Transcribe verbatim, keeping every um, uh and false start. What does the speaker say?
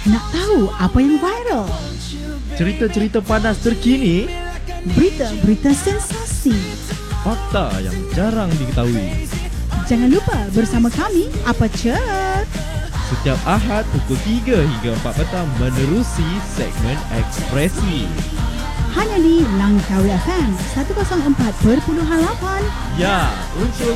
Nak tahu apa yang viral? Cerita-cerita panas terkini, Berita-berita sensasi. fakta yang jarang diketahui. Jangan lupa bersama kami, Apa Cek? Setiap Ahad pukul tiga hingga empat petang menerusi segmen Ekspresi. Hanya di Langkawi F M seratus empat perpuluhan lapan. Ya, unsur